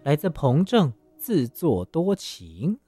来自彭正，自作多情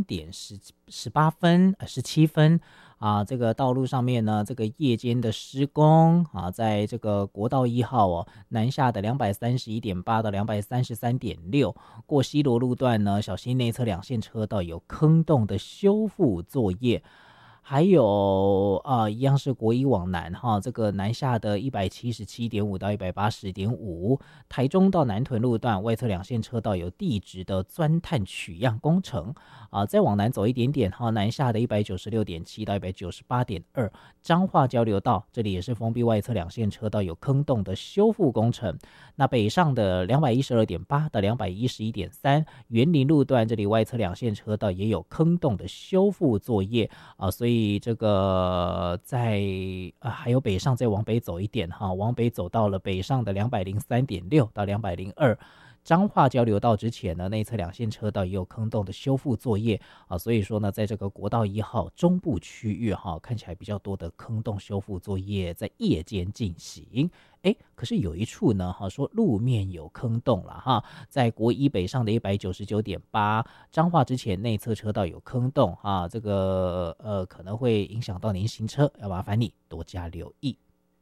3:17啊，这个道路上面呢，这个夜间的施工啊，在这个国道1号哦，南下的231.8到233.6，过西螺路段呢，小心内侧两线车道有坑洞的修复作业。还有一样是国一往南哈，这个南下的177.5到180.5，台中到南屯路段外侧两线车道有地质的钻探取样工程啊，再往南走一点点哈，南下的196.7到198.2，彰化交流道这里也是封闭外侧两线车道有坑洞的修复工程。那北上的212.8到211.3，园林路段这里外侧两线车道也有坑洞的修复作业啊，所以这个在还有北上再往北走一点哈，往北走到了北上的203.6到202。彰化交流道之前呢，内侧两线车道也有坑洞的修复作业啊，所以说呢，在这个国道1号中部区域哈，看起来比较多的坑洞修复作业在夜间进行。可是有一处呢，说路面有坑洞了哈，在国一北上的199.8，彰化之前内侧车道有坑洞哈，这个可能会影响到您行车，要麻烦你多加留意。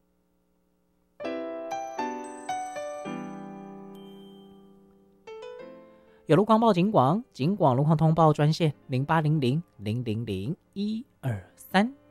有路况报警广，警广路况通报专线0800000123。